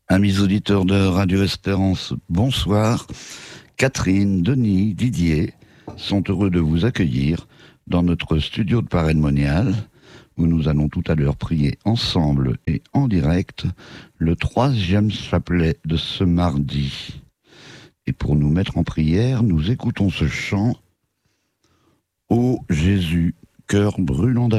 Amis auditeurs de Radio Espérance, bonsoir. Catherine, Denis, Didier sont heureux de vous accueillir dans notre studio de Parraine Monial, où nous allons tout à l'heure prier ensemble et en direct le 3e chapelet de ce mardi. Et pour nous mettre en prière, nous écoutons ce chant « Ô Jésus, cœur brûlant d'amour ».